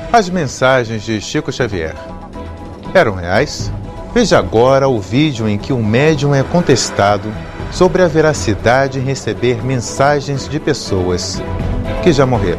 As mensagens de Chico Xavier eram reais? Veja agora o vídeo em que um médium é contestado sobre a veracidade em receber mensagens de pessoas que já morreram.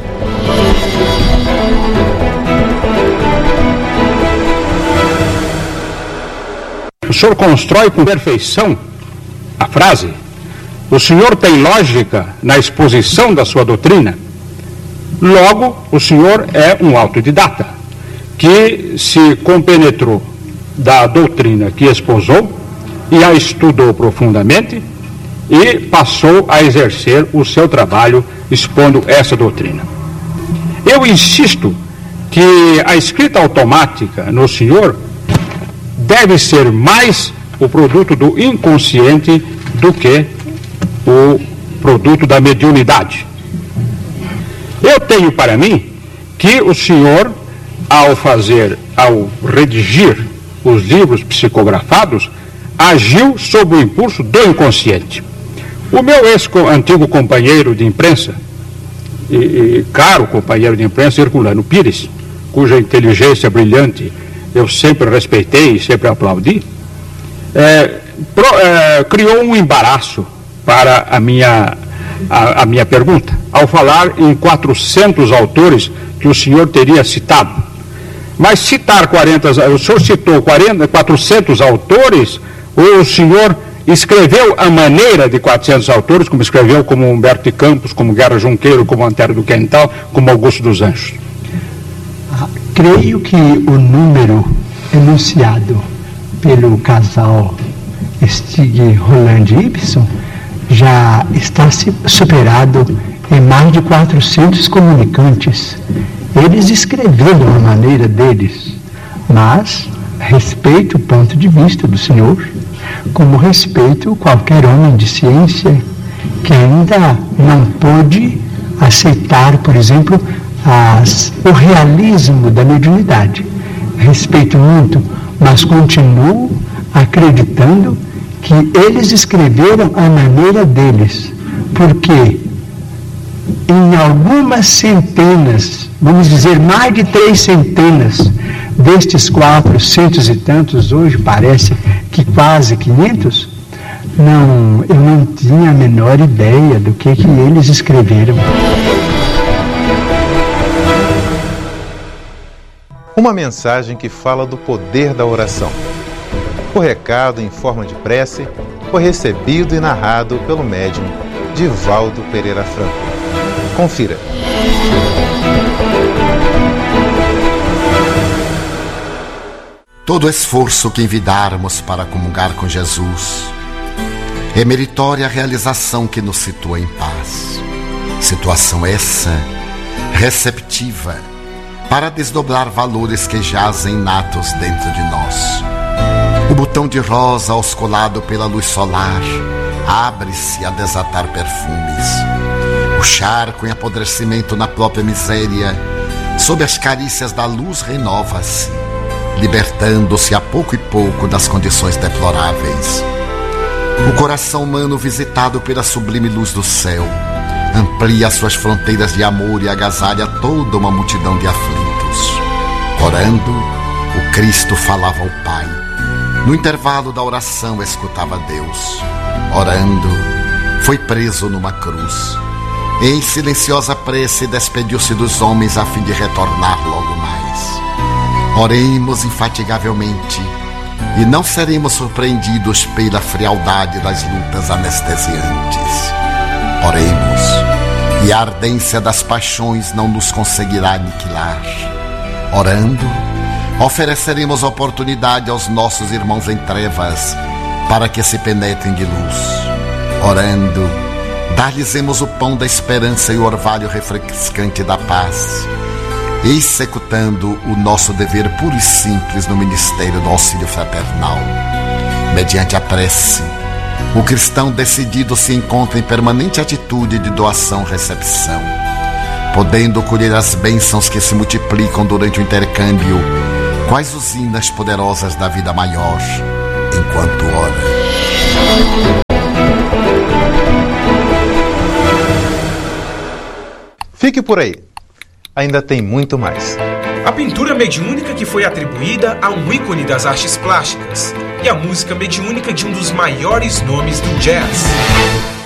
O senhor constrói com perfeição a frase. O senhor tem lógica na exposição da sua doutrina. Logo, o senhor é um autodidata que se compenetrou da doutrina que esposou e a estudou profundamente e passou a exercer o seu trabalho expondo essa doutrina. Eu insisto que a escrita automática no senhor deve ser mais o produto do inconsciente do que o produto da mediunidade. Eu tenho para mim que o senhor, ao redigir os livros psicografados, agiu sob o impulso do inconsciente. O meu antigo companheiro de imprensa, e caro companheiro de imprensa, Herculano Pires, cuja inteligência brilhante eu sempre respeitei e sempre aplaudi, criou um embaraço para a minha pergunta, ao falar em 400 autores que o senhor teria citado. Mas citar o senhor citou 400 autores, ou o senhor escreveu a maneira de 400 autores, como escreveu como Humberto de Campos, como Guerra Junqueiro, como Antero do Quental, como Augusto dos Anjos? Creio que o número enunciado pelo casal Stig, Roland e Ibsen já está superado em mais de 400 comunicantes. Eles escreveram a maneira deles, mas respeito o ponto de vista do senhor, como respeito qualquer homem de ciência que ainda não pôde aceitar, por exemplo, o realismo da mediunidade. Respeito muito, mas continuo acreditando que eles escreveram a maneira deles, porque em algumas centenas, vamos dizer mais de 300 destes 400 e tantos, hoje parece que quase 500, eu não tinha a menor ideia do que eles escreveram. Uma mensagem que fala do poder da oração. O recado em forma de prece foi recebido e narrado pelo médium Divaldo Pereira Franco. Confira. Todo esforço que envidarmos para comungar com Jesus é meritória a realização que nos situa em paz. Situação essa receptiva para desdobrar valores que jazem natos dentro de nós. O botão de rosa ausculado pela luz solar abre-se a desatar perfumes. O charco em apodrecimento na própria miséria, sob as carícias da luz, renova-se, libertando-se a pouco e pouco das condições deploráveis. O coração humano, visitado pela sublime luz do céu, amplia suas fronteiras de amor e agasalha toda uma multidão de aflitos. Orando, o Cristo falava ao Pai. No intervalo da oração escutava Deus. Orando, foi preso numa cruz. Em silenciosa prece despediu-se dos homens a fim de retornar logo mais. Oremos infatigavelmente e não seremos surpreendidos pela frialdade das lutas anestesiantes. Oremos e a ardência das paixões não nos conseguirá aniquilar. Orando, ofereceremos oportunidade aos nossos irmãos em trevas para que se penetrem de luz. Orando, dar-lhes-emos o pão da esperança e o orvalho refrescante da paz, executando o nosso dever puro e simples no ministério do auxílio fraternal. Mediante a prece, o cristão decidido se encontra em permanente atitude de doação-recepção, podendo colher as bênçãos que se multiplicam durante o intercâmbio, quais usinas poderosas da vida maior, enquanto ora. Fique por aí, ainda tem muito mais. A pintura mediúnica que foi atribuída a um ícone das artes plásticas e a música mediúnica de um dos maiores nomes do jazz.